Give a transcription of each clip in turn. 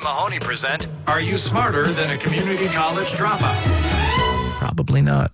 Mahoney present Are You Smarter Than a Community College Dropout? Probably not.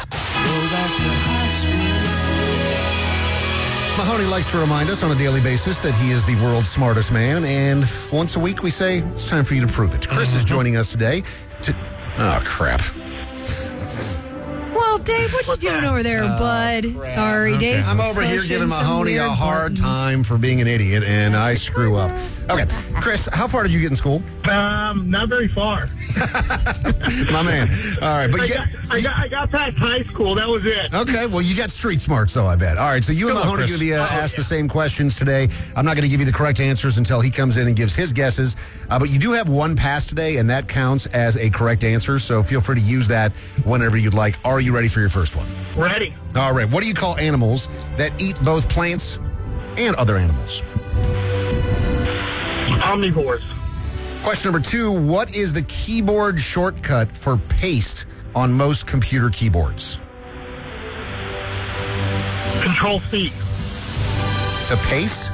Mahoney likes to remind us on a daily basis that he is the world's smartest man, and once a week we say, it's time for you to prove it. Chris is joining us today Oh, crap. Well, Dave, what you doing over there, bud? Sorry, Okay. Dave's I'm over here giving Mahoney a hard time for being an idiot, and I screw up. Okay, Chris, how far did you get in school? Not very far. My man. All right, but I got past high school. That was it. Okay, well, you got street smarts, though, I bet. All right, so you and Mahoney are going to be asked the same questions today. I'm not going to give you the correct answers until he comes in and gives his guesses, but you do have one pass today, and that counts as a correct answer, so feel free to use that whenever you'd like. Are you ready for your first one? Ready. All right, what do you call animals that eat both plants and other animals? Omnivores. Question number 2, what is the keyboard shortcut for paste on most computer keyboards? Control-C. To paste?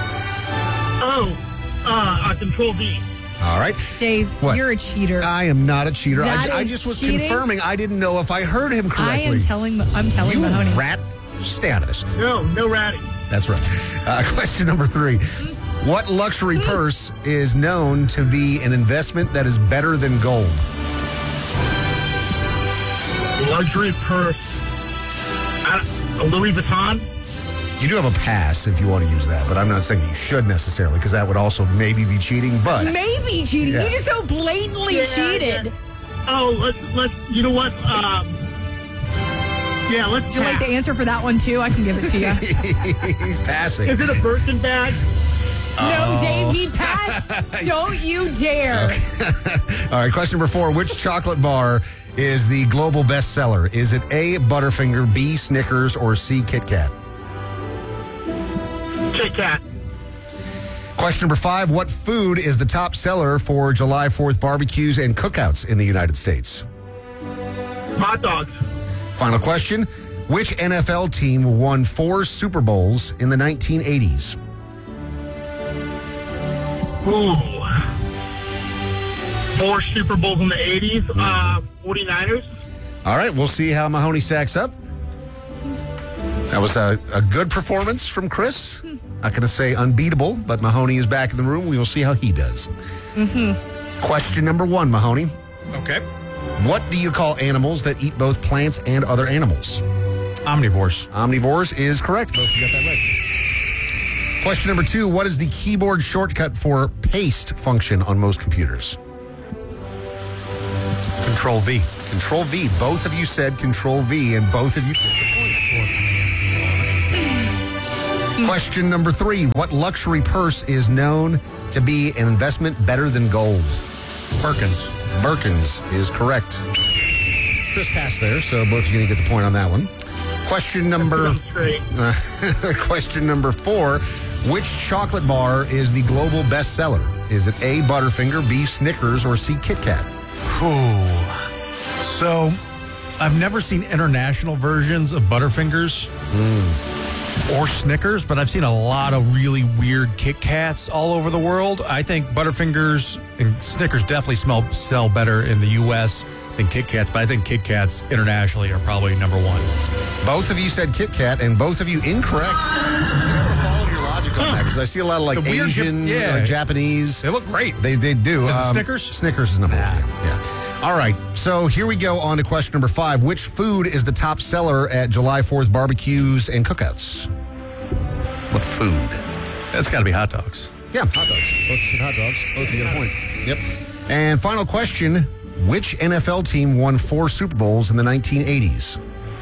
Control-V. All right. Dave, What? you're a cheater. I am not a cheater. I That just is was cheating? confirming. I didn't know if I heard him correctly. I'm telling You Mahoney. rat. Stay out of this. No ratting. That's right. Question number 3. What luxury purse is known to be an investment that is better than gold? Luxury purse. Louis Vuitton. You do have a pass if you want to use that, but I'm not saying you should necessarily, because that would also maybe be cheating, but... Maybe cheating. Yeah. You just so blatantly cheated. Yeah. Oh, let's. You know what? Let's. Would you like the answer for that one, too? I can give it to you. He's passing. Is it a Birkin bag? No, Dave, he passed. Don't you dare. All right, question number 4. Which chocolate bar is the global bestseller? Is it A, Butterfinger, B, Snickers, or C, Kit Kat? Kit Kat. Question number 5. What food is the top seller for July 4th barbecues and cookouts in the United States? Hot dogs. Final question. Which NFL team won 4 Super Bowls in the 1980s? Ooh. 4 Super Bowls in the 80s. 49ers. All right, we'll see how Mahoney stacks up. That was a good performance from Chris. Not going to say unbeatable, but Mahoney is back in the room. We will see how he does. Question number 1, Mahoney. Okay. What do you call animals that eat both plants and other animals? Omnivores. Omnivores is correct. Both of you got that right. Question number 2, what is the keyboard shortcut for paste function on most computers? Control-V. Control-V. Both of you said Control-V, and both of you get the point. Question number 3, what luxury purse is known to be an investment better than gold? Birkins. Birkins is correct. Chris passed there, so both of you going to get the point on that one. Question number question number 4, which chocolate bar is the global bestseller? Is it A, Butterfinger, B, Snickers, or C, Kit Kat? So, I've never seen international versions of Butterfingers or Snickers, but I've seen a lot of really weird Kit Kats all over the world. I think Butterfingers and Snickers definitely sell better in the U.S. than Kit Kats, but I think Kit Kats internationally are probably number 1. Both of you said Kit Kat, and both of you incorrect. I followed your logic on that, because I see a lot of like Asian, Japanese. They look great. They do. Is it Snickers? Snickers is number 1. Yeah. All right, so here we go on to question number 5. Which food is the top seller at July 4th barbecues and cookouts? What food? That's got to be hot dogs. Yeah, hot dogs. Both said hot dogs. Both of you get a point. Yep. And final question. Which NFL team won 4 Super Bowls in the 1980s?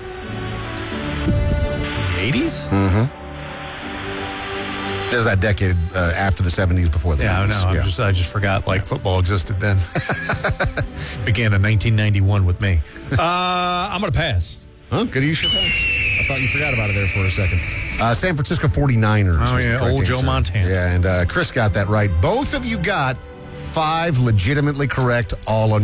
The 80s? Mm-hmm. There's that decade after the 70s, before the 80s. I know. I just forgot football existed then. Began in 1991 with me. I'm going to pass. Huh? Good use your pass. I thought you forgot about it there for a second. San Francisco 49ers. Oh, yeah. Old Joe Montana. Yeah, and Chris got that right. Both of you got 5 legitimately correct, all on